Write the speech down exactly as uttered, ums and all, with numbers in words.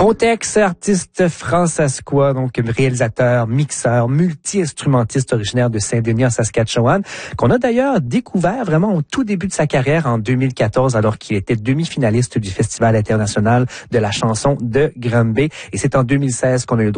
Montex, artiste francescois, donc réalisateur, mixeur, multi-instrumentiste originaire de Saint-Denis en Saskatchewan, qu'on a d'ailleurs découvert vraiment au tout début de sa carrière en deux mille quatorze, alors qu'il était demi-finaliste du Festival international de la chanson de Granby. Et c'est en deux mille seize qu'on a eu le droit